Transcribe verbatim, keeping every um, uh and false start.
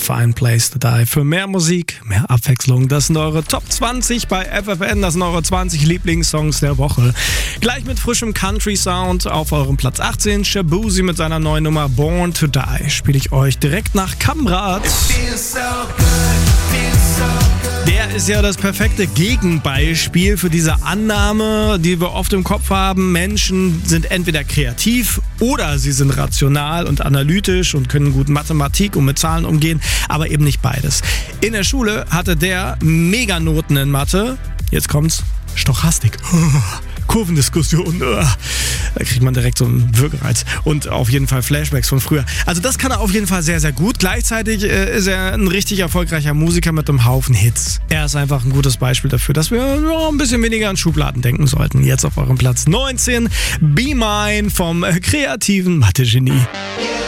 Fine Place to Die. Für mehr Musik, mehr Abwechslung. Das sind eure Top zwanzig bei F F N. Das sind eure zwanzig Lieblingssongs der Woche. Gleich mit frischem Country-Sound auf eurem Platz achtzehn. Shabuzi mit seiner neuen Nummer Born to Die. Spiele ich euch direkt nach Kamrat. Der ist ja das perfekte Gegenbeispiel für diese Annahme, die wir oft im Kopf haben. Menschen sind entweder kreativ oder sie sind rational und analytisch und können gut Mathematik und mit Zahlen umgehen, aber eben nicht beides. In der Schule hatte der Meganoten in Mathe. Jetzt kommt's, Stochastik. Kurvendiskussion, da kriegt man direkt so einen Würgereiz und auf jeden Fall Flashbacks von früher. Also das kann er auf jeden Fall sehr, sehr gut. Gleichzeitig äh, ist er ein richtig erfolgreicher Musiker mit einem Haufen Hits. Er ist einfach ein gutes Beispiel dafür, dass wir ja, ein bisschen weniger an Schubladen denken sollten. Jetzt auf eurem Platz neunzehn, Be Mine vom kreativen Mathe-Genie.